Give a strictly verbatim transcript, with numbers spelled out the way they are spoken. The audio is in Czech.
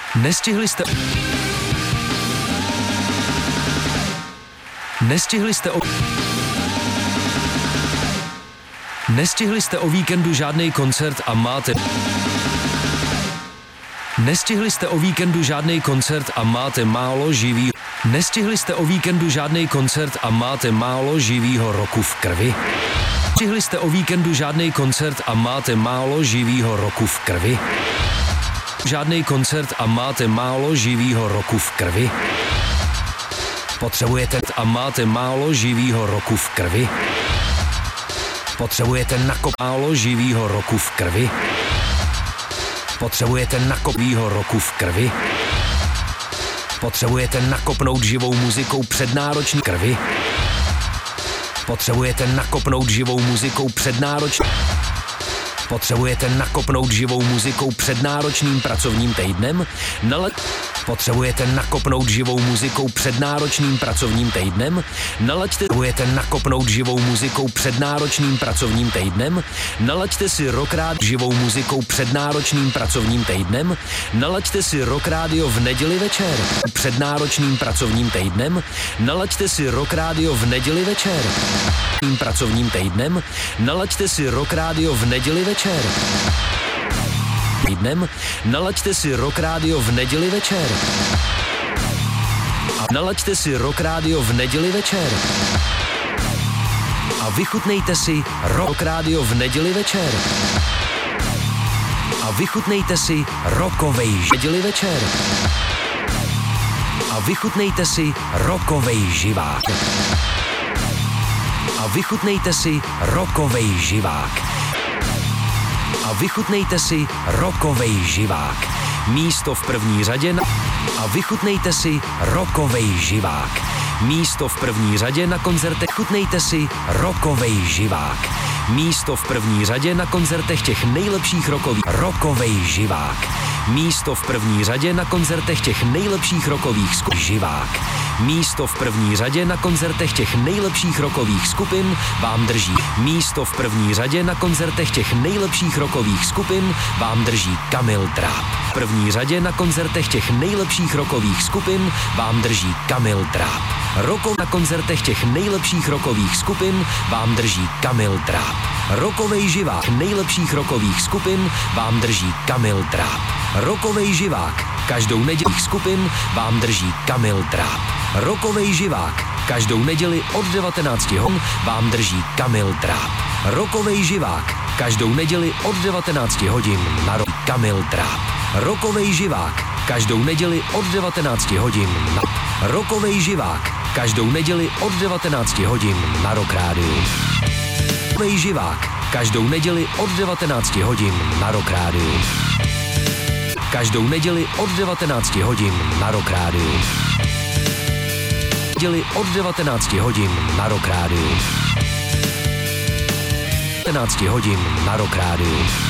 Nestihli jste... Nestihli jste o... Nestihli jste o víkendu žádný koncert a máte... Nestihli jste o víkendu žádný koncert a máte málo živý... Nestihli jste o víkendu žádný koncert a máte málo živýho roku v krvi. Nestihli jste o víkendu žádný koncert a máte málo živýho roku v krvi. Žádný koncert a máte málo živýho roku v krvi. Potřebujete a máte málo živýho roku v krvi. Potřebujete nakop málo živýho roku v krvi. Potřebujete nakopnýho roku v krvi. Potřebujete nakopnout živou muzikou před náročný krvi. Potřebujete nakopnout živou muzikou před náročný. Potřebujete nakopnout živou muzikou před náročným pracovním týdnem. Nale... Potřebujete nakopnout živou muzikou před náročným pracovním týdnem? Nalaďte, potřebujete nakopnout živou muzikou před náročným pracovním týdnem? Nalaďte si Rock Radio živou muzikou před náročným pracovním týdnem? Nalaďte si Rock Radio v neděli večer před náročným pracovním týdnem? Nalaďte si Rock Radio v neděli večer pracovním týdnem? Nalaďte si Rock Radio v neděli večer týdnem, nalaďte si Rock Radio v neděli večer. A nalaďte si Rock Radio v neděli večer. A vychutnejte si Rock Radio v neděli večer. A vychutnejte si rockovej neděli večer. A vychutnejte si rockovej živák. A vychutnejte si rockovej živák. A vychutnejte si rockovej živák. Místo v první řadě na... A vychutnejte si rockovej živák. Místo v první řadě na koncertech. Chutnejte si rockovej živák. Místo v první řadě na koncertech těch nejlepších rockových. Rockovej živák. Místo v první řadě na koncertech těch nejlepších rockových skupin. Živák. Místo v první řadě na koncertech těch nejlepších rockových skupin vám drží. Místo v první řadě na koncertech těch nejlepších rockových skupin vám drží Kamil Dráp. V první řadě na koncertech těch nejlepších rockových skupin vám drží Kamil Dráp. Roko na koncertech těch nejlepších rockových skupin vám drží Kamil Dráp. Rockovej živák nejlepších rockových skupin vám drží Kamil Dráp. Rockovej živák každou neděli skupin vám drží Kamil Dráp. Rockovej živák každou neděli od devatenácti hodin vám drží Kamil Dráp. Rockovej živák každou neděli od devatenácti hodin na rok Kamil Dráp. Rockovej živák každou neděli od devatenácti hodin na Rockovej živák každou neděli od devatenácti hodin na Rock Radio. Rockovej živák každou neděli od devatenácti hodin na Rock Radio. Každou neděli od devatenácti hodin na Rock Radio. Neděli od devatenácti hodin na Rock Radio. devatenácti hodin na Rock Radio.